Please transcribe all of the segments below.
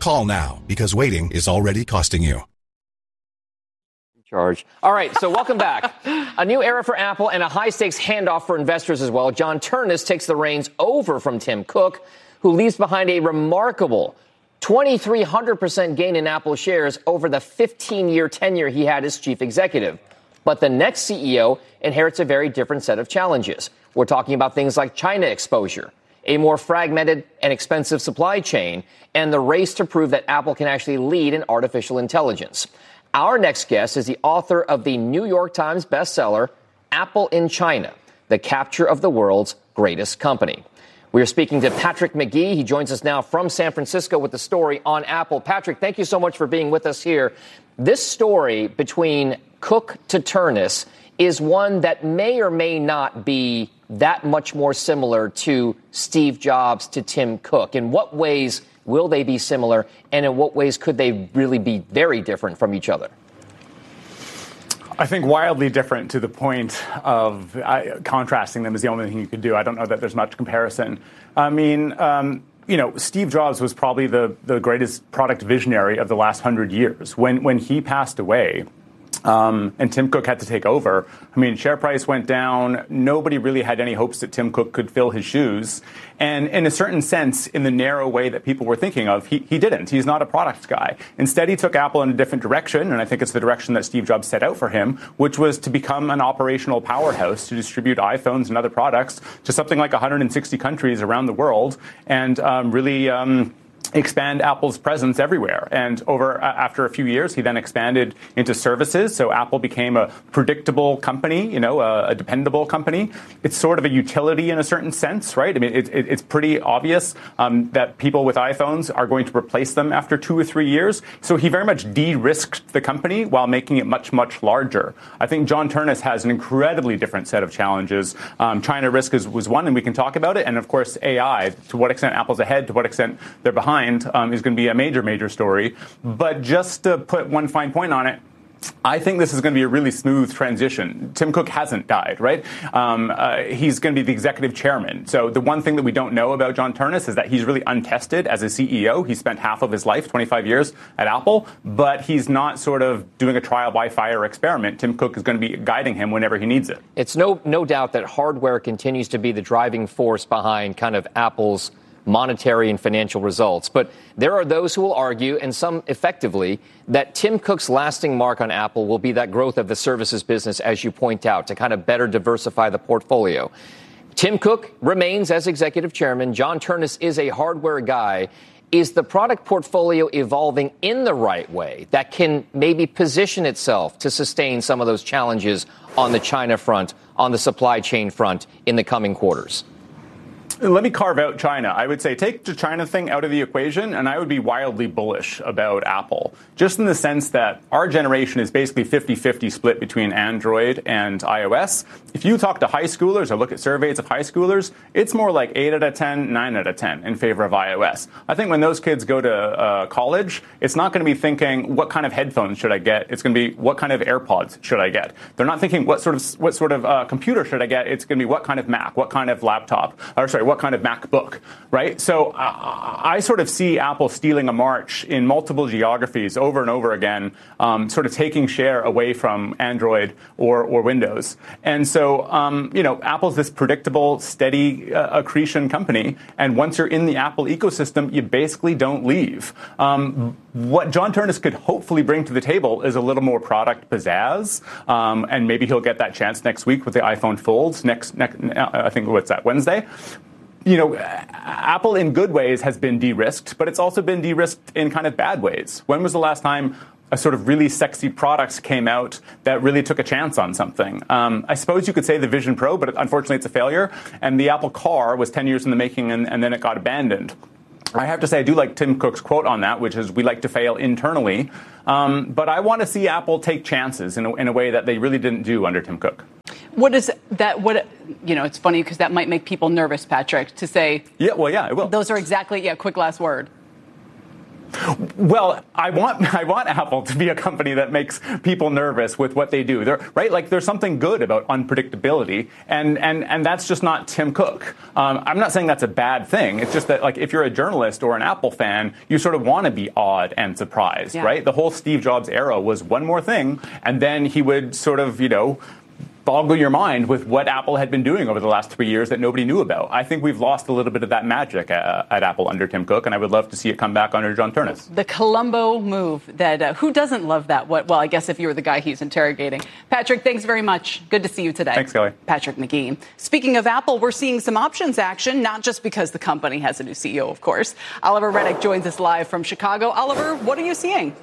Call now, because waiting is already costing you. Charge. All right, so welcome back. A new era for Apple and a high-stakes handoff for investors as well. John Ternus takes the reins over from Tim Cook, who leaves behind a remarkable 2,300% gain in Apple shares over the 15-year tenure he had as chief executive. But the next CEO inherits a very different set of challenges. We're talking about things like China exposure, a more fragmented and expensive supply chain, and the race to prove that Apple can actually lead in artificial intelligence. Our next guest is the author of the New York Times bestseller, Apple in China, The Capture of the World's Greatest Company. We are speaking to Patrick McGee. He joins us now from San Francisco with the story on Apple. Patrick, thank you so much for being with us here. This story between Cook to Ternus is one that may or may not be that much more similar to Steve Jobs to Tim Cook. In what ways will they be similar, and in what ways could they really be very different from each other? I think wildly different, to the point of contrasting them is the only thing you could do. I don't know that there's much comparison. I mean, Steve Jobs was probably the greatest product visionary of the last 100 years. When he passed away, and Tim Cook had to take over, I mean, share price went down. Nobody really had any hopes that Tim Cook could fill his shoes. And in a certain sense, in the narrow way that people were thinking of, he didn't. He's not a product guy. Instead, he took Apple in a different direction, and I think it's the direction that Steve Jobs set out for him, which was to become an operational powerhouse to distribute iPhones and other products to something like 160 countries around the world, and really expand Apple's presence everywhere. And after a few years, he then expanded into services. So Apple became a predictable company, a dependable company. It's sort of a utility in a certain sense, right? I mean, it's pretty obvious that people with iPhones are going to replace them after 2 or 3 years. So he very much de-risked the company while making it much, much larger. I think John Ternus has an incredibly different set of challenges. China risk was one, and we can talk about it. And of course, AI, to what extent Apple's ahead, to what extent they're behind, is going to be a major, major story. But just to put one fine point on it, I think this is going to be a really smooth transition. Tim Cook hasn't died, right? He's going to be the executive chairman. So the one thing that we don't know about John Ternus is that he's really untested as a CEO. He spent half of his life, 25 years, at Apple, but he's not sort of doing a trial by fire experiment. Tim Cook is going to be guiding him whenever he needs it. It's no doubt that hardware continues to be the driving force behind kind of Apple's monetary and financial results. But there are those who will argue, and some effectively, that Tim Cook's lasting mark on Apple will be that growth of the services business, as you point out, to kind of better diversify the portfolio. Tim Cook remains as executive chairman. John Ternus is a hardware guy. Is the product portfolio evolving in the right way that can maybe position itself to sustain some of those challenges on the China front, on the supply chain front in the coming quarters? Let me carve out China. I would say take the China thing out of the equation, and I would be wildly bullish about Apple, just in the sense that our generation is basically 50-50 split between Android and iOS. If you talk to high schoolers or look at surveys of high schoolers, it's more like 8 out of 10, 9 out of 10 in favor of iOS. I think when those kids go to college, it's not going to be thinking, what kind of headphones should I get? It's going to be, what kind of AirPods should I get? They're not thinking, what sort of computer should I get? It's going to be, what kind of Mac? What kind of laptop? What kind of MacBook, right? So I sort of see Apple stealing a march in multiple geographies over and over again, sort of taking share away from Android or Windows. And so, Apple's this predictable, steady accretion company. And once you're in the Apple ecosystem, you basically don't leave. What John Ternus could hopefully bring to the table is a little more product pizzazz. And maybe he'll get that chance next week with the iPhone Folds, I think, Wednesday? Apple in good ways has been de-risked, but it's also been de-risked in kind of bad ways. When was the last time a sort of really sexy product came out that really took a chance on something? I suppose you could say the Vision Pro, but unfortunately it's a failure. And the Apple Car was 10 years in the making, and then it got abandoned. I have to say I do like Tim Cook's quote on that, which is, we like to fail internally. But I want to see Apple take chances in a way that they really didn't do under Tim Cook. What is that? It's funny because that might make people nervous, Patrick, to say. Yeah, it will. Those are exactly, quick last word. Well, I want Apple to be a company that makes people nervous with what they do. Right? Like, there's something good about unpredictability, and that's just not Tim Cook. I'm not saying that's a bad thing. It's just that, like, if you're a journalist or an Apple fan, you sort of want to be awed and surprised, right? The whole Steve Jobs era was one more thing, and then he would sort of, boggle your mind with what Apple had been doing over the last 3 years that nobody knew about. I think we've lost a little bit of that magic at Apple under Tim Cook, and I would love to see it come back under John Ternus. The Columbo move that who doesn't love that? Well, I guess if you were the guy he's interrogating. Patrick, thanks very much. Good to see you today. Thanks, Kelly. Patrick McGee. Speaking of Apple, we're seeing some options action, not just because the company has a new CEO, of course. Oliver Reddick joins us live from Chicago. Oliver, what are you seeing?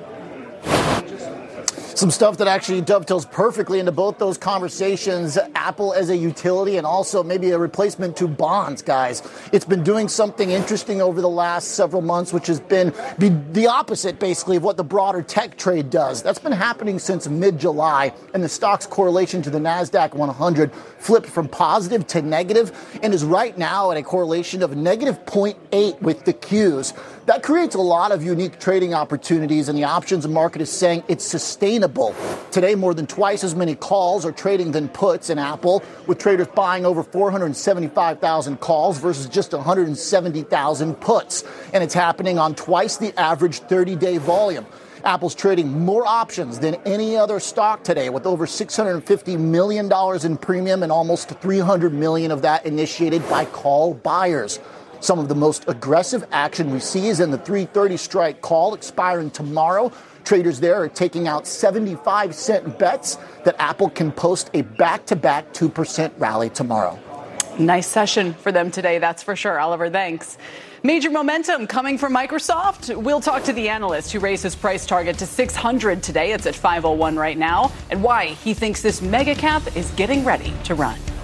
Some stuff that actually dovetails perfectly into both those conversations. Apple as a utility and also maybe a replacement to bonds, guys. It's been doing something interesting over the last several months, which has been the opposite, basically, of what the broader tech trade does. That's been happening since mid-July, and the stock's correlation to the NASDAQ 100 flipped from positive to negative and is right now at a correlation of negative 0.8 with the Qs. That creates a lot of unique trading opportunities, and the options market is saying it's sustainable. Today, more than twice as many calls are trading than puts in Apple, with traders buying over 475,000 calls versus just 170,000 puts. And it's happening on twice the average 30-day volume. Apple's trading more options than any other stock today, with over $650 million in premium and almost $300 million of that initiated by call buyers. Some of the most aggressive action we see is in the 3:30 strike call expiring tomorrow. Traders there are taking out 75-cent bets that Apple can post a back-to-back 2% rally tomorrow. Nice session for them today, that's for sure. Oliver, thanks. Major momentum coming from Microsoft. We'll talk to the analyst who raised his price target to $600 today. It's at $501 right now, and why he thinks this mega cap is getting ready to run.